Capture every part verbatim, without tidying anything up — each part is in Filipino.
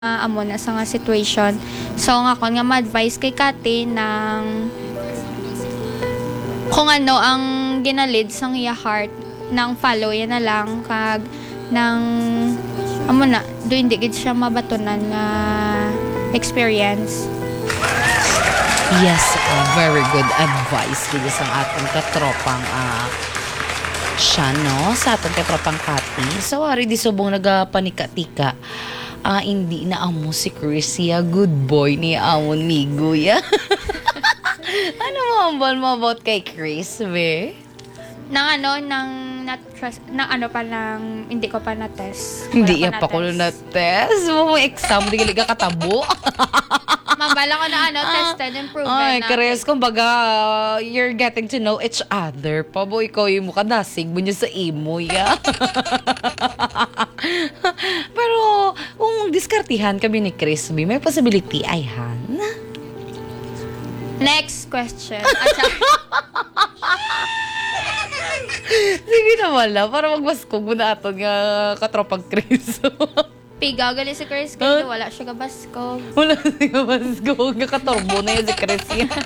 uh, amo na sa nga situation. So nga kon nga ma-advise kay Kati ng kung ano ang ginalid sang iya heart nang follow yan na lang kag nang amo na do hindi gid siya mabatunan nga experience. Yes, uh, very good advice dito sa atong katropang uh, siya, no? Sa atong katropang Kati. So, ari di subong nagapanika-tika. Ah, uh, hindi na amo si Chris ya. Good boy ni amon migo ya. Ano mo ambal mo about kay Chris, be? Nang ano, nang na-trust, nang ano pa lang, hindi ko pa na-test. Hindi ya pa ko na-test. Mo mo exam, di gali ka katabo. Mabala ko na ano, tested and proven. Ay, na. Chris, kumbaga, uh, you're getting to know each other. Pabo, ikaw yung mukha nasig mo niya sa imo, ya. Pero, kung diskartihan kami ni Chris, may possibility, ay, han. Next question. At Sige na wala, para magbaskog mo na ato nga katropang Chris. Pigaw gali si Chris kaya wala siya gabasko. Wala siya gabasko. Katorbo na yun si Chris.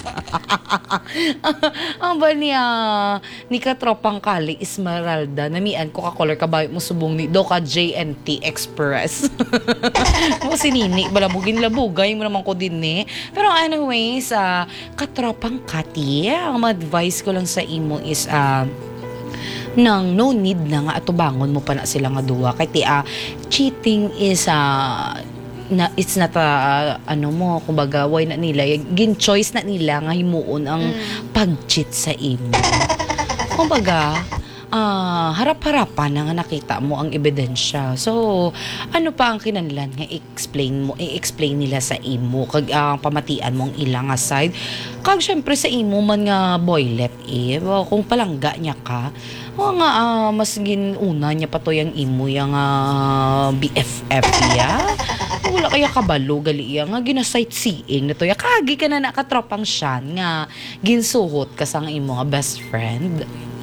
Ang ba niya ni katropang Kali Esmeralda namian Coca-Cola kabayo mo subong ni Doka J N T Express. Mo sinini balabugin labugay mo naman ko din eh. Pero anyways, uh, katropang Kati, ang advice ko lang sa imo is uh, nang no need na nga atubangon mo pa na sila nga duwa kay ti uh, cheating is uh, na it's not a uh, ano mo kumbaga why na nila gin choice na nila nga himuon ang mm. pag-cheat sa imo. Kumbaga Uh, harap-harapan na nga nakita mo ang ebidensya. So, ano pa ang kinanlan nga i-explain mo, i-explain nila sa imo kag ang uh, pamatian mo ang ilang side. Kag syempre sa imo man nga boylet eh, kung palangga niya ka, o nga uh, mas ginuna niya pa to yung imo yung uh, B F F ya. Wala kaya kabalo gali iya nga gina-sightseeing na to ya. Kagi ka na nakatropang siya nga ginsuhot ka sa imo nga best friend.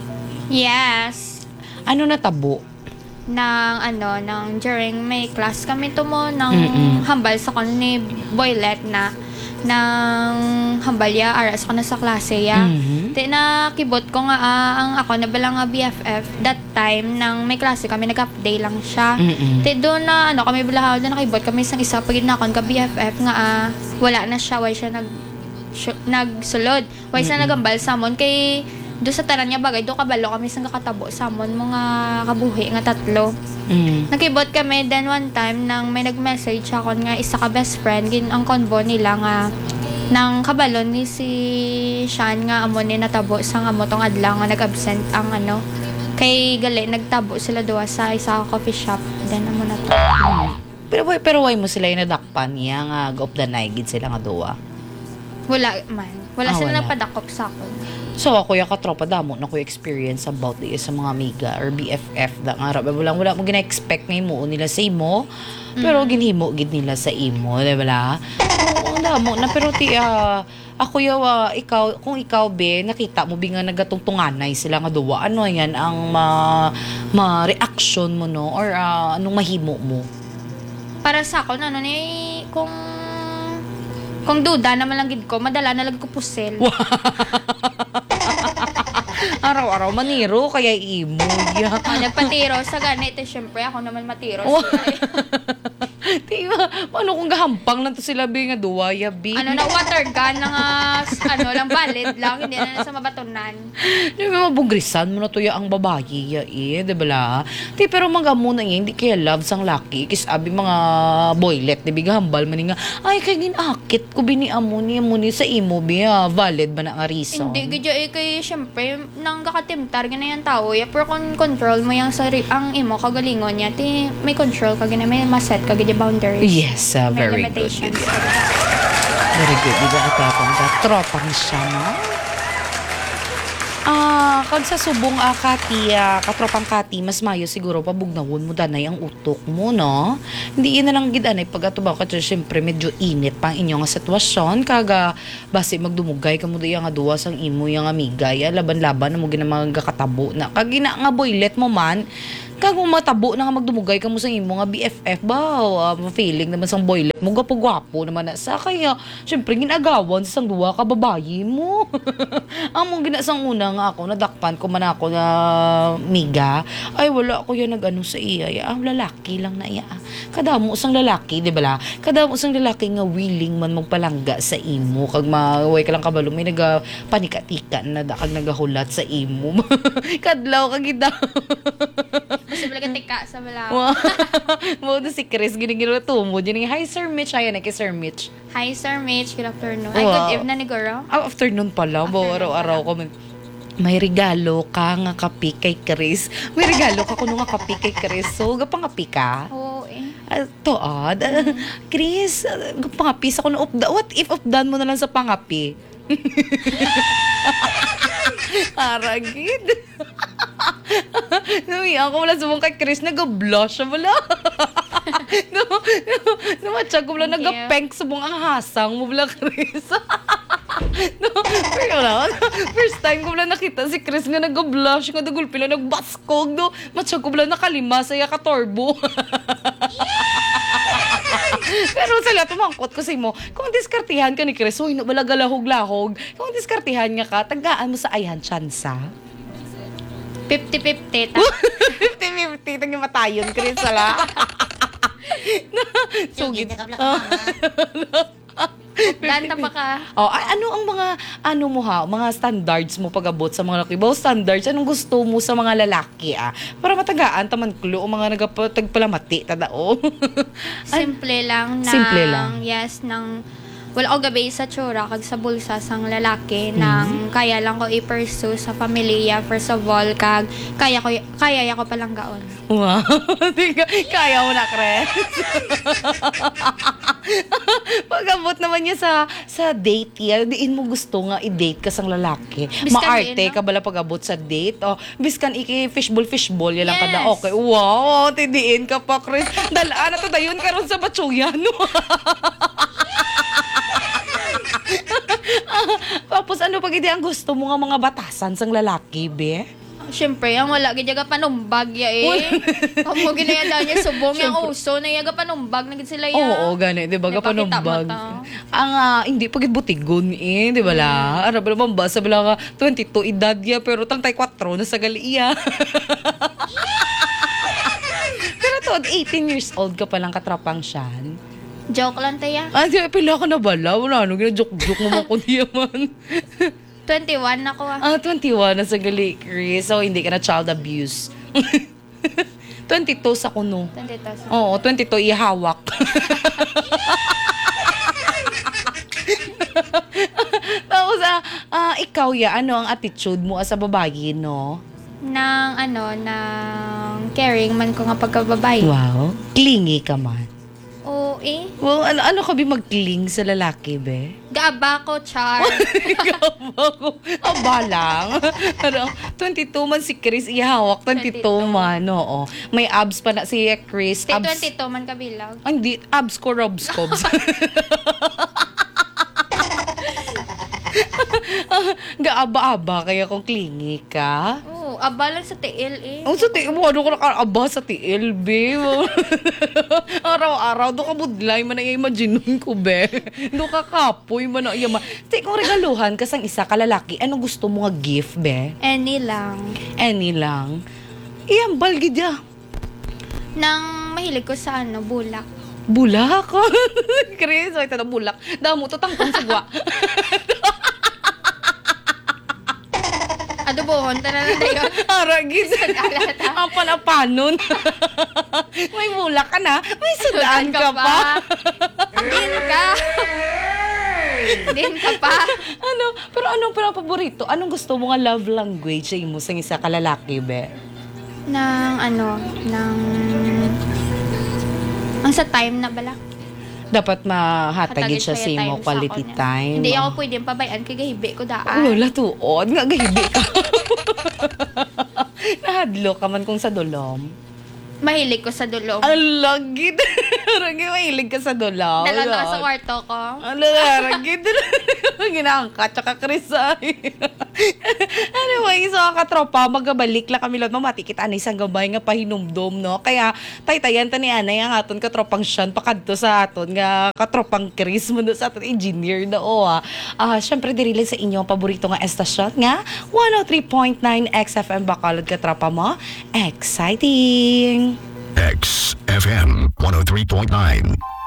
Yes. Ano na tabo? Nang ano, nang during may class kami to mo, nang Mm-mm. hambal sa kon ni Boylet na, nang hambal ya, aras ko na sa klase ya. Mm-hmm. Di na kibot ko nga, ah, ang ako na balang nga B F F, that time, nang may klase kami, nag-update lang siya. Mm-mm. Di doon na, ano, kami balahaw na nakibot kami isang isa, pagid na akong ka B F F nga, ah, wala na siya, why siya nag, sy- nagsulod. Why siya nagambal sa mon, kay, do sa taran niya bagay, do kabalo kami sa kakatabo sa amon mga kabuhi nga tatlo. Mm. Nakibot kami, then one time nang may nag-message ako nga isa ka best friend, gin ang convo nila nga nang kabalo ni si Sean nga amon ni natabo sa amo tong adlaw nga nag-absent ang ano. Kay gali nagtabo sila duwa sa isa ka coffee shop, then amo na to. Mm. Pero why, pero why mo sila yung nadakpan niya nga go of the night gid sila nga duwa? Wala man. Wala Ah, sila wala. napadakop sa akon. So ako yung katropa damo na ko experience about di sa mga amiga or B F F da nga ra wala wala mo gina-expect nga imo nila sa imo pero ginhimo gid nila sa imo di ba? Oo damo na pero ti uh, ako yaw uh, ikaw kung ikaw be nakita mo bi nga nagatungtunganay sila nga duwa ano yan ang ma, ma reaction mo no or uh, anong mahimo mo? Para sa ako ano ni kung kung duda naman lang gid ko, madala na lang ko pusel. Araw-araw maniro kaya imo ya. Oh, nagpatiro sa ganito, syempre ako naman matiro. Oh. Sila. Diba? Paano kung gahampang lang to sila bi nga duwaya bi? Ano na water gun na nga ano lang valid lang, hindi na, na sa mabatunan. Di ba mabugrisan mo na to ya ang babayi ya eh, di ba la? Di pero mga muna yan, hindi kaya love sang laki. Kis abi mga boylet, di ba gahambal man nga, ay kay ginakit ko bini amo ni amo ni sa imo bi ha, valid ba na nga reason? Hindi gidyo eh kay syempre nang kakatimtar gina yan tao, ya pero kung control mo yang sa ang imo kagalingon niya, ti may control ka gina may maset ka gid boundaries. Yes, uh, May very good. limitations. Very good. Di ba atapang ka? Tropang siya, no? Ah, kag sa subong ah, Kati, ah, katropang Kati, mas mayo siguro pabugnawon mo danay ang utok mo, no? Hindi yun na lang gidanay pag ato ba kasi syempre medyo init pang inyong sitwasyon kaga basi magdumugay kamo diya nga duwa sang imo yang amiga ya laban-laban na mo gina mga katabo na kag ina nga boylet mo man Kag mo matabo na nga magdumugay ka mo sa imo nga B F F ba, uh, feeling naman sang boylet mo, gwapo-gwapo naman na sa kaya, syempre ginagawan sa sang duwa ka babayi mo. Among ginasang una nga ako, nadakpan ko man ako na miga, ay wala ako yan nag-ano sa iya, ya, ah, lalaki lang na iya. Kadamo sang lalaki, di ba la? Kadamo sang lalaki nga willing man magpalangga sa imo, kag maway ka lang kabalo, may naga panika-tika na da, kag nagahulat sa imo. Kadlaw kag ida. Basta bala ka tika sa bala. Wow. Mo do si Chris ginigiro tumo dyan. Hi Sir Mitch, ayan kay Sir Mitch. Hi, Sir Mitch. Good afternoon. Ay, Wow. good evening, Nigoro. Ah, afternoon pala, bo Afternoon araw-araw ko man. May regalo ka nga kapi kay Chris. May regalo ka kuno nga kapi kay Chris. So, gapangapi ka? Oo, eh. Uh, to, ah, da- Chris, uh, gapangapi sa kuno upda. What if updan mo na lang sa pangapi? Aragid. Nami ako wala sumong kay Chris nag-blush siya wala. no, no, no, matsyag ko wala Thank you. nag-peng sumong ang hasang mo wala Chris. no, pero wala, first time ko wala nakita si Chris nga nag-blush nga dagulpila nagbaskog no. Matsyag ko wala nakalima saya ka torbo. Pero sa lahat, tumangkot ko sa imo, kung diskartihan ka ni Chris, huy, no, bala galahog-lahog, kung diskartihan nga ka, tagaan mo sa ayhan tsansa. fifty-fifty. Ta- fifty-fifty, tagi matayon, Chris, wala. Sugid. Danta pa ka. Oh, a- ano ang mga, ano mo ha, mga standards mo pag-abot sa mga lalaki? Bao standards, anong gusto mo sa mga lalaki, ah? Para matagaan, taman klo, o mga nagpatagpalamati, tadao. Simple lang na. Simple lang. Yes, nang wala ko gabi sa tsura kag sa bulsa sang lalaki Mm-hmm. nang kaya lang ko i-pursue sa pamilya first of all kag kaya ko kaya ya ko palang gaon. Wow. Di ka- Kaya mo na, Chris. Pag-abot naman niya sa sa date yan, diin mo gusto nga i-date ka sang lalaki. Biskan Maarte diin, no? ka bala pag-abot sa date. Oh, biskan iki fishball fishball yan lang Yes. kada. Okay. Wow, tidiin ka pa, Chris. Dalaan na to dayon karon sa Batsuyan. Tapos ano pag hindi ang gusto mo nga mga batasan sang lalaki, be? Siyempre, ang wala gid yaga panumbag ya eh. Amo ginaya daw niya subong yang uso na yaga panumbag na gid sila ya. Oo, gani, di ba? May Kapanumbag. pakita mo Ang ah, hindi pagit butigon eh, di ba la? Arab naman ba? Sabi lang nga, twenty-two edad ya, pero thirty-four na sa galia. Pero to, eighteen years old ka palang katrapang siyan. Joke lang taya. Ah, di, pila ka na bala? Wala, ano, gina-joke-joke naman ko niya man. twenty-one ako ah. Ah, twenty-one na sa gali, Chris. So, hindi ka na child abuse. twenty-two sa kuno. twenty-two. Oo, twenty-two ihawak. Tapos, ah, ah, ikaw ya, ano ang attitude mo as a babae, no? Nang ano, nang caring man ko nga pagkababae. Wow. Clingy ka man. Oo eh. Well, ano, ano ka ba mag-cling sa lalaki, be? Gaaba ko, Char. Gaba ko. Aba lang. Ano, twenty-two man si Chris, ihawak. twenty-two twenty-two. man, oo. May abs pa na si Chris. Stay Abs. twenty-two man kabilang. Ah, hindi, abs ko, robs ko. Gaaba-aba kaya kung clingy ka. Oo, aba lang sa T L eh. Ang sa tiil mo, ano ka nakaaba sa tiil, be? Araw-araw, doon ka budlay, man na i-imagine ko, be. Doon ka kapoy, man na iya. Sige, kung regaluhan ka sang isa ka lalaki, anong gusto mo nga gift, be? Any lang. Any lang. Iyang balgid ya. Nang mahilig ko sa ano, bulak. Bulak. Chris, ay ito bulak. Damo to tangkong sagwa. Adobohon, tara na tayo. Aragid. Alata. Ang panapanon. May bulak ka na. May sudaan ka pa. Din ka. Din ka pa. Ano? Pero anong pero paborito? Anong gusto mo nga love language sa imo sa isa ka lalaki, be? Nang ano, nang... Ang sa time na bala. Dapat mahatagid Hatagid siya sa siya imo time sa quality ako niya. time. Hindi ako pwedeng pabayaan kay gahibi ko Oh, daan. wala tuod. Nga gahibi ka. Nahadlo ka man kung sa dulom. Mahilig ko sa dulong. Ang lagid. Ragi, mahilig ka sa dulaw. Dalaga sa kwarto ko. Ang lagid. Ginangkat, tsaka krisay. Anyway, so katropa, magabalik lang kami lot mamati kita anay sang gabay nga pahinumdom, no? Kaya taytayan ta ni anay ang aton katropang siyan pakadto sa aton nga katropang Chris mo sa aton engineer na o ah. Ah, syempre diri lang sa inyong paborito nga estasyon nga one oh three point nine X F M Bacolod katropa mo. Exciting! X F M one oh three point nine.